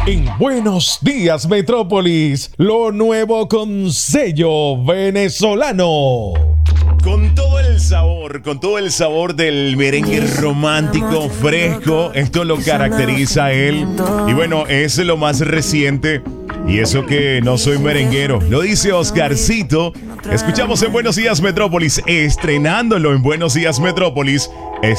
En Buenos Días Metrópolis, lo nuevo con sello venezolano. Con todo el sabor del merengue romántico, fresco, esto lo caracteriza a él. Y bueno, es lo más reciente. Y eso que no soy merenguero, lo dice Oscarcito. Escuchamos en Buenos Días Metrópolis, estrenándolo en Buenos Días Metrópolis.